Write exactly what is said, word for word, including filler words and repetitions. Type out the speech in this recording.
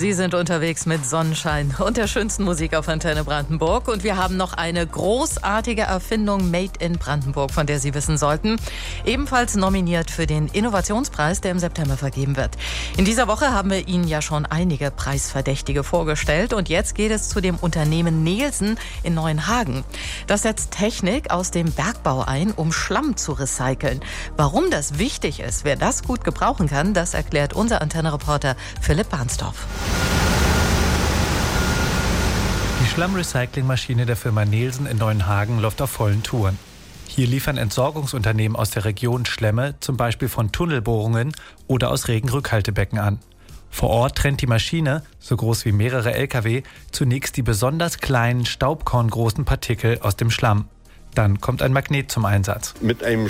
Sie sind unterwegs mit Sonnenschein und der schönsten Musik auf Antenne Brandenburg. Und wir haben noch eine großartige Erfindung Made in Brandenburg, von der Sie wissen sollten. Ebenfalls nominiert für den Innovationspreis, der im September vergeben wird. In dieser Woche haben wir Ihnen ja schon einige Preisverdächtige vorgestellt. Und jetzt geht es zu dem Unternehmen Nelson in Neuenhagen. Das setzt Technik aus dem Bergbau ein, um Schlamm zu recyceln. Warum das wichtig ist, wer das gut gebrauchen kann, das erklärt unser Antenne-Reporter Philipp Barnsdorf. Die Schlammrecyclingmaschine der Firma Nelson in Neuenhagen läuft auf vollen Touren. Hier liefern Entsorgungsunternehmen aus der Region Schlemme, zum Beispiel von Tunnelbohrungen oder aus Regenrückhaltebecken an. Vor Ort trennt die Maschine, so groß wie mehrere L K W, zunächst die besonders kleinen, staubkorngroßen Partikel aus dem Schlamm. Dann kommt ein Magnet zum Einsatz. Mit einem